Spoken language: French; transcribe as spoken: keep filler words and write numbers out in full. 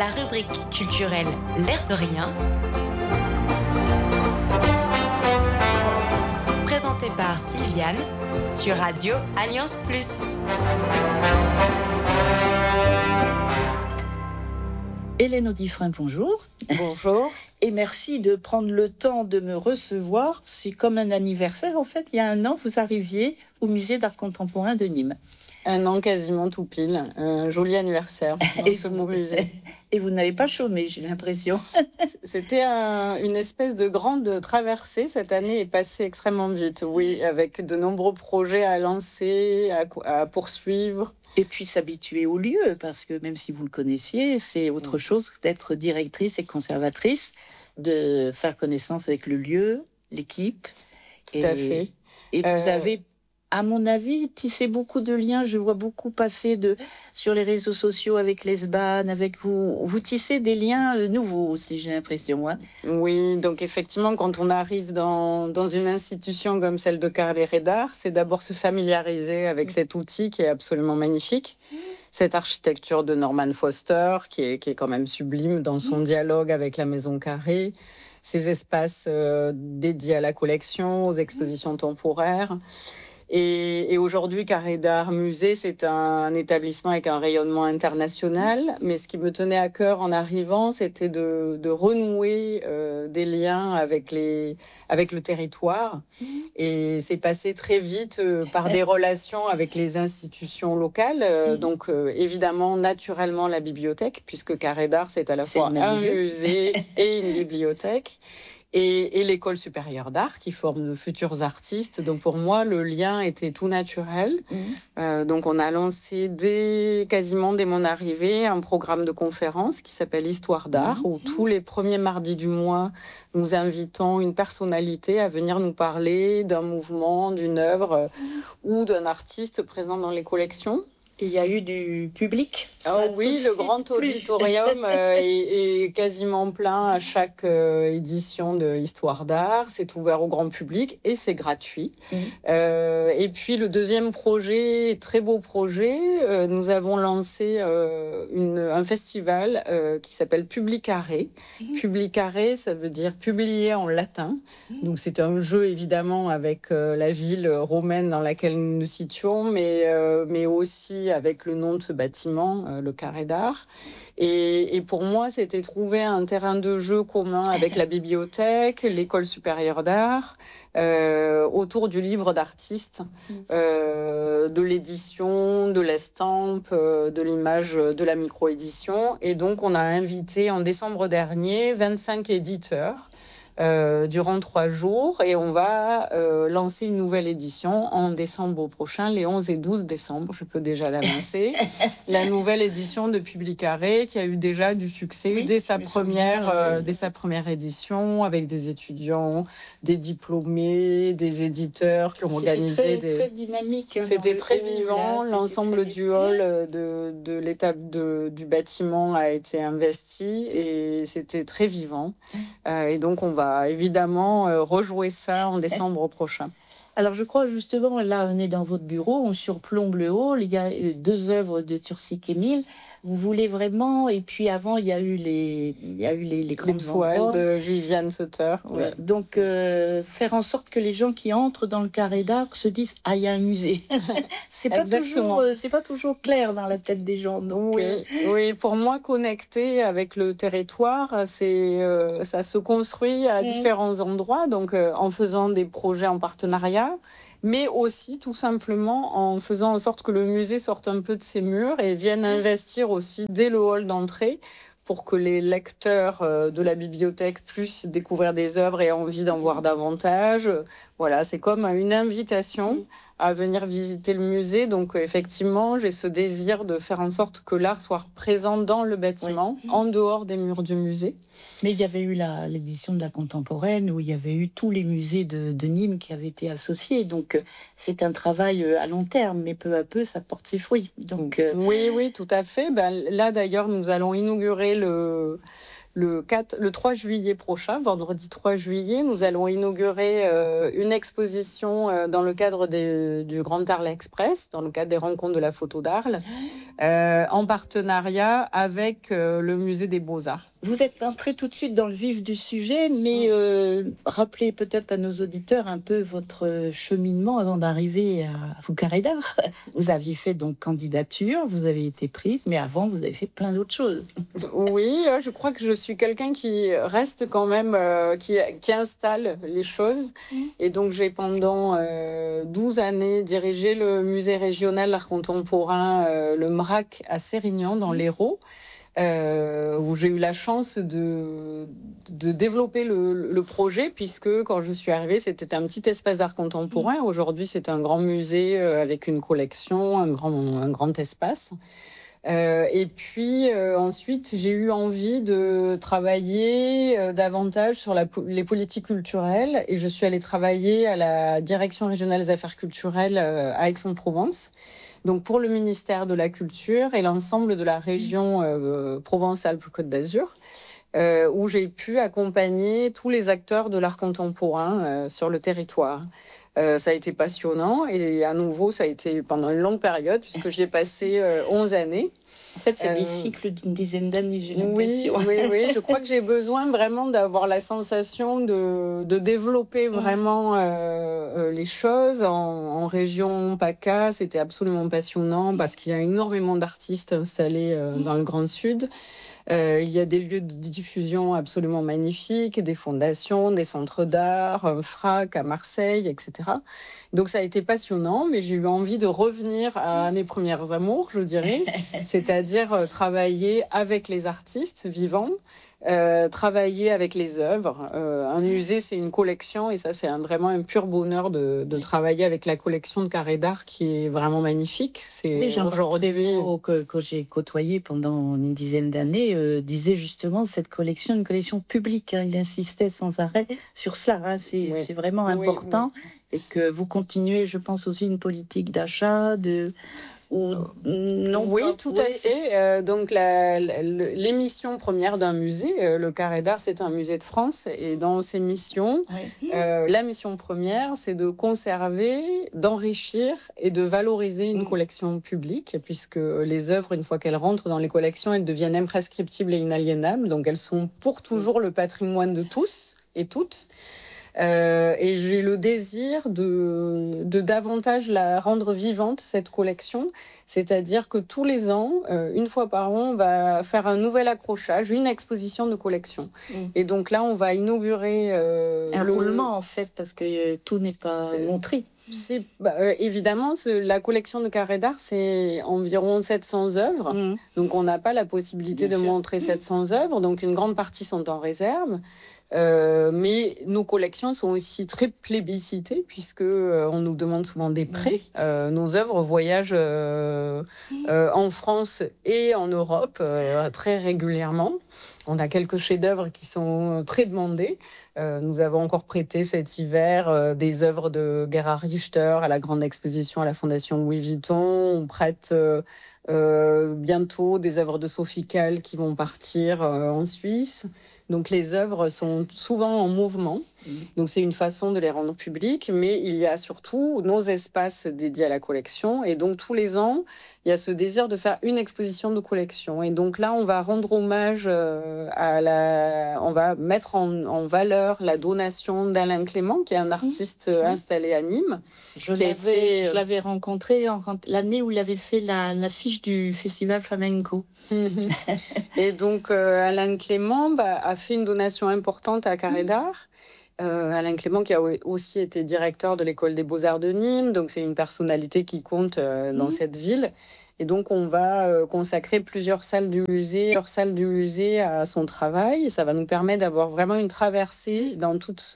la rubrique culturelle L'air de rien, présentée par Sylviane sur Radio Alliance Plus. Hélène Audifrin, bonjour. Bonjour. Et merci de prendre le temps de me recevoir. C'est comme un anniversaire. En fait, il y a un an, vous arriviez au musée d'art contemporain de Nîmes. Un an quasiment tout pile. Un joli anniversaire dans et ce vous, beau musée. Et vous n'avez pas chômé, j'ai l'impression. C'était un, une espèce de grande traversée. Cette année est passée extrêmement vite, oui, avec de nombreux projets à lancer, à, à poursuivre. Et puis s'habituer au lieu, parce que même si vous le connaissiez, c'est autre chose d'être directrice et conservatrice, de faire connaissance avec le lieu, l'équipe. Tout et, à fait. Et vous euh... avez, à mon avis, tissé beaucoup de liens. Je vois beaucoup passer de, sur les réseaux sociaux avec l'Esban, avec vous. Vous tissez des liens nouveaux aussi, j'ai l'impression. Hein. Oui, donc effectivement, quand on arrive dans, dans une institution comme celle de Carrère d'Art, c'est d'abord se familiariser avec cet outil qui est absolument magnifique. Cette architecture de Norman Foster, qui est, qui est quand même sublime dans son dialogue avec la Maison Carrée, ces espaces euh, dédiés à la collection, aux expositions temporaires. Et, et aujourd'hui, Carré d'Art Musée, c'est un établissement avec un rayonnement international. Mais ce qui me tenait à cœur en arrivant, c'était de, de renouer euh, des liens avec, les, avec le territoire. Et c'est passé très vite euh, par des relations avec les institutions locales. Euh, donc, euh, évidemment, naturellement, la bibliothèque, puisque Carré d'Art, c'est à la c'est fois un musée et une bibliothèque. Et, et l'école supérieure d'art qui forme de futurs artistes. Donc pour moi, le lien était tout naturel. Mmh. Euh, donc on a lancé dès, quasiment dès mon arrivée un programme de conférence qui s'appelle Histoire d'art, mmh. où tous les premiers mardis du mois, nous invitons une personnalité à venir nous parler d'un mouvement, d'une œuvre mmh. ou d'un artiste présent dans les collections. Il y a eu du public. Ah oui, le grand auditorium euh, est, est quasiment plein à chaque euh, édition de Histoire d'art. C'est ouvert au grand public et c'est gratuit. Mmh. Euh, et puis le deuxième projet, très beau projet, euh, nous avons lancé euh, une, un festival euh, qui s'appelle Publicare. Mmh. Publicare, ça veut dire publier en latin. Mmh. Donc c'est un jeu évidemment avec euh, la ville romaine dans laquelle nous nous situons, mais, euh, mais aussi avec le nom de ce bâtiment, euh, le Carré d'Art. Et, et pour moi, c'était trouver un terrain de jeu commun avec la bibliothèque, l'école supérieure d'art, euh, autour du livre d'artiste, euh, de l'édition, de l'estampe, euh, de l'image, de la micro-édition. Et donc, on a invité en décembre dernier vingt-cinq éditeurs Euh, durant trois jours et on va euh, lancer une nouvelle édition en décembre prochain, les onze et douze décembre, je peux déjà l'annoncer. La nouvelle édition de Publicare qui a eu déjà du succès oui, dès sa première euh, dès sa première édition avec des étudiants, des diplômés, des éditeurs qui ont c'était organisé très, des très dynamique. C'était très vivant, là, l'ensemble c'était du hall de de l'étape de du bâtiment a été investi et c'était très vivant. Euh, et donc on va évidemment euh, rejouer ça en décembre prochain. Alors je crois justement, là on est dans votre bureau, on surplombe le hall, il y a deux œuvres de Turcic-Émile. Vous voulez vraiment, et puis avant il y a eu les, il y a eu les, les grandes toiles de Viviane Sutter. Ouais. Ouais. Donc euh, faire en sorte que les gens qui entrent dans le Carré d'Art se disent ah il y a un musée. c'est pas toujours, euh, c'est pas toujours clair dans la tête des gens. Donc, oui, euh... oui, pour moi connecter avec le territoire, c'est euh, ça se construit à mmh. différents endroits. Donc euh, en faisant des projets en partenariat, mais aussi tout simplement en faisant en sorte que le musée sorte un peu de ses murs et vienne investir aussi dès le hall d'entrée pour que les lecteurs de la bibliothèque puissent découvrir des œuvres et aient envie d'en voir davantage. Voilà, c'est comme une invitation à venir visiter le musée. Donc effectivement, j'ai ce désir de faire en sorte que l'art soit présent dans le bâtiment, oui. en dehors des murs du musée. Mais il y avait eu la, l'édition de la contemporaine où il y avait eu tous les musées de, de Nîmes qui avaient été associés. Donc, c'est un travail à long terme, mais peu à peu, ça porte ses fruits. Donc, oui, oui, tout à fait. Ben, là, d'ailleurs, nous allons inaugurer le, le, quatre, le trois juillet prochain, vendredi trois juillet, nous allons inaugurer euh, une exposition euh, dans le cadre des, du Grand Arles Express, dans le cadre des rencontres de la photo d'Arles, euh, en partenariat avec euh, le musée des Beaux-Arts. Vous êtes entré tout de suite dans le vif du sujet, mais euh, rappelez peut-être à nos auditeurs un peu votre cheminement avant d'arriver à Foucaré d'Art. Vous aviez fait donc candidature, vous avez été prise, mais avant vous avez fait plein d'autres choses. Oui, je crois que je suis quelqu'un qui reste quand même, euh, qui, qui installe les choses. Et donc j'ai pendant euh, douze années dirigé le musée régional d'art contemporain, euh, le M R A C à Sérignan, dans l'Hérault. Euh, où j'ai eu la chance de, de développer le, le projet, puisque quand je suis arrivée, c'était un petit espace d'art contemporain. Aujourd'hui, c'est un grand musée avec une collection, un grand, un grand espace. Euh, et puis euh, ensuite, j'ai eu envie de travailler euh, davantage sur la, les politiques culturelles, et je suis allée travailler à la Direction régionale des affaires culturelles euh, à Aix-en-Provence. Donc pour le ministère de la Culture et l'ensemble de la région euh, Provence-Alpes-Côte d'Azur, euh, où j'ai pu accompagner tous les acteurs de l'art contemporain euh, sur le territoire. Euh, ça a été passionnant, et à nouveau, ça a été pendant une longue période, puisque j'ai passé euh, onze années. En fait, c'est euh, des cycles d'une dizaine d'années, j'ai oui, l'impression. oui, oui. Je crois que j'ai besoin vraiment d'avoir la sensation de, de développer vraiment euh, euh, les choses. En, en région PACA, c'était absolument passionnant parce qu'il y a énormément d'artistes installés euh, dans le Grand Sud. Euh, il y a des lieux de diffusion absolument magnifiques, des fondations, des centres d'art, un F R A C à Marseille, et cetera. Donc ça a été passionnant, mais j'ai eu envie de revenir à mes premières amours, je dirais, c'est-à-dire euh, travailler avec les artistes vivants, euh, travailler avec les œuvres. Euh, un musée, c'est une collection, et ça, c'est un, vraiment un pur bonheur de, de travailler avec la collection de Carré d'Art, qui est vraiment magnifique. C'est Oui, aujourd'hui que, que j'ai côtoyé pendant une dizaine d'années euh, disait justement cette collection, une collection publique. Hein. Il insistait sans arrêt sur cela. Hein. C'est, oui. c'est vraiment oui, important. Oui. Et que vous continuez, je pense, aussi une politique d'achat, de... Ou, non, oui, pas, tout oui. à fait. Euh, donc, la, la, l'émission première d'un musée, euh, le Carré d'Art, c'est un musée de France. Et dans ces missions, Oui. euh, la mission première, c'est de conserver, d'enrichir et de valoriser une mmh. collection publique, puisque les œuvres, une fois qu'elles rentrent dans les collections, elles deviennent imprescriptibles et inaliénables. Donc, elles sont pour toujours le patrimoine de tous et toutes. Euh, et j'ai le désir de, de davantage la rendre vivante, cette collection. C'est-à-dire que tous les ans, euh, une fois par an, on va faire un nouvel accrochage, une exposition de collection. Mmh. Et donc là, on va inaugurer... Euh, un le... roulement, en fait, parce que euh, tout n'est pas c'est... montré. C'est, bah, euh, évidemment, ce, la collection de Carré d'Art, c'est environ sept cents œuvres. Mmh. Donc, on n'a pas la possibilité Bien de sûr. montrer sept cents œuvres. Donc, une grande partie sont en réserve. Euh, mais nos collections sont aussi très plébiscitées, puisque euh, on nous demande souvent des prêts. Euh, nos œuvres voyagent euh, euh, en France et en Europe euh, très régulièrement. On a quelques chefs-d'œuvre qui sont très demandés. Euh, nous avons encore prêté cet hiver euh, des œuvres de Gerhard Richter à la grande exposition à la Fondation Louis Vuitton. On prête euh, euh, bientôt des œuvres de Sophie Calle qui vont partir euh, en Suisse. Donc les œuvres sont souvent en mouvement. Donc c'est une façon de les rendre publiques, mais il y a surtout nos espaces dédiés à la collection. Et donc tous les ans, il y a ce désir de faire une exposition de collection. Et donc là, on va rendre hommage euh, à la... On va mettre en, en valeur la donation d'Alain Clément, qui est un artiste mmh. installé à Nîmes. Je, l'avais, été... je l'avais rencontré en, l'année où il avait fait la, l'affiche du Festival Flamenco. Et donc euh, Alain Clément bah, a fait une donation importante à Carré d'Art. Euh, Alain Clément qui a aussi été directeur de l'école des Beaux-Arts de Nîmes, donc c'est une personnalité qui compte euh, dans mmh. cette ville. Et donc on va euh, consacrer plusieurs salles du musée, plusieurs salles du musée à son travail. Et ça va nous permettre d'avoir vraiment une traversée dans toute